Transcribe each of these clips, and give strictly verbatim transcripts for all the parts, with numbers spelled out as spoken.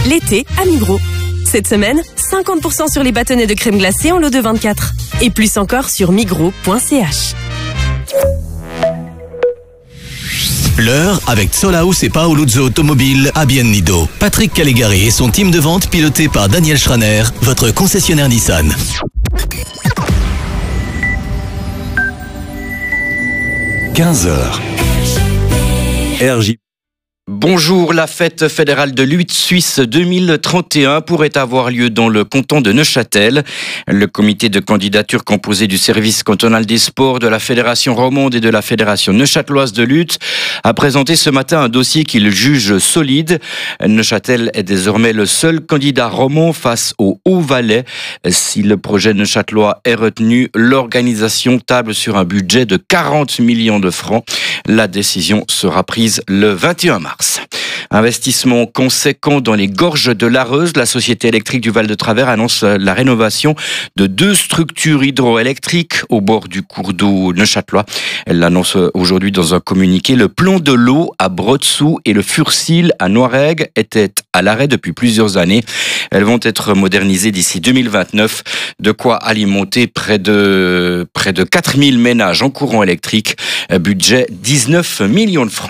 L'été à Migros. Cette semaine, cinquante pour cent sur les bâtonnets de crème glacée en lot de vingt-quatre. Et plus encore sur migros point c h. L'heure avec Zollhaus et Paoluzzo Automobile à Biennido. Patrick Caligari et son team de vente piloté par Daniel Schraner, votre concessionnaire Nissan. quinze heures. R J. Bonjour, la fête fédérale de lutte suisse deux mille trente et un pourrait avoir lieu dans le canton de Neuchâtel. Le comité de candidature composé du service cantonal des sports, de la fédération romande et de la fédération neuchâteloise de lutte a présenté ce matin un dossier qu'il juge solide. Neuchâtel est désormais le seul candidat romand face au Haut-Valais. Si le projet neuchâtelois est retenu, l'organisation table sur un budget de quarante millions de francs. La décision sera prise le vingt et un mars. Investissement conséquent dans les gorges de l'Areuse. La société électrique du Val-de-Travers annonce la rénovation de deux structures hydroélectriques au bord du cours d'eau neuchâtelois. Elle l'annonce aujourd'hui dans un communiqué. Le plan de l'eau à Brodsou et le Fursil à Noiregue étaient à l'arrêt depuis plusieurs années. Elles vont être modernisées d'ici deux mille vingt-neuf. De quoi alimenter près de, près de quatre mille ménages en courant électrique. Budget dix-neuf millions de francs.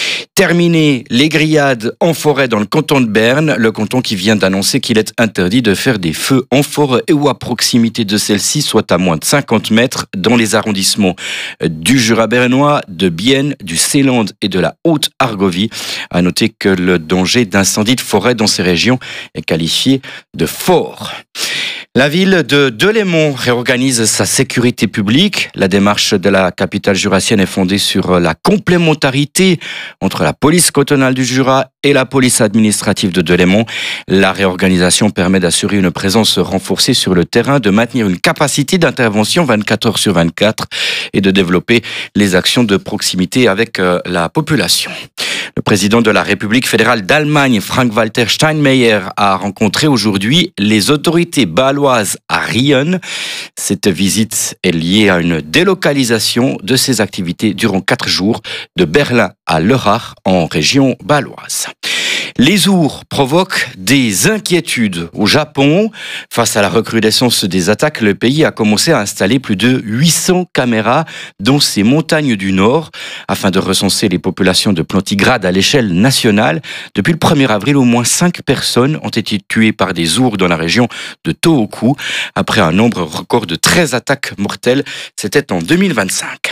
Terminé les grillades en forêt dans le canton de Berne, le canton qui vient d'annoncer qu'il est interdit de faire des feux en forêt ou à proximité de celle-ci, soit à moins de cinquante mètres, dans les arrondissements du Jura bernois, de Bienne, du Seeland et de la Haute-Argovie. À noter que le danger d'incendie de forêt dans ces régions est qualifié de fort. La ville de Delémont réorganise sa sécurité publique. La démarche de la capitale jurassienne est fondée sur la complémentarité entre la police cantonale du Jura et la police administrative de Delémont. La réorganisation permet d'assurer une présence renforcée sur le terrain, de maintenir une capacité d'intervention vingt-quatre heures sur vingt-quatre et de développer les actions de proximité avec la population. Le président de la République fédérale d'Allemagne, Frank-Walter Steinmeier, a rencontré aujourd'hui les autorités bâloises à Rion. Cette visite est liée à une délocalisation de ses activités durant quatre jours de Berlin à Lörrach en région bâloise. Les ours provoquent des inquiétudes au Japon. Face à la recrudescence des attaques, le pays a commencé à installer plus de huit cents caméras dans ces montagnes du Nord afin de recenser les populations de plantigrades à l'échelle nationale. Depuis le premier avril, au moins cinq personnes ont été tuées par des ours dans la région de Tohoku. Après un nombre record de treize attaques mortelles, c'était en deux mille vingt-cinq.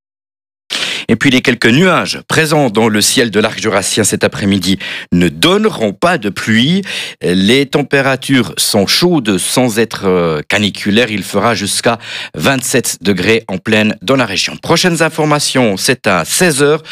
Et puis les quelques nuages présents dans le ciel de l'arc jurassien cet après-midi ne donneront pas de pluie. Les températures sont chaudes sans être caniculaires. Il fera jusqu'à vingt-sept degrés en pleine dans la région. Prochaines informations, c'est à seize heures.